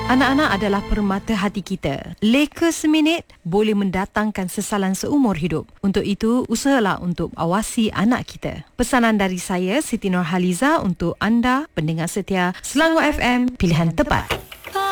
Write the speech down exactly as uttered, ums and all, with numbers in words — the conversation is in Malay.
Anak-anak adalah permata hati kita. Leka seminit boleh mendatangkan sesalan seumur hidup. Untuk itu, usahalah untuk awasi anak kita. Pesanan dari saya, Siti Nurhaliza, untuk anda, pendengar setia Selangor F M, pilihan tepat.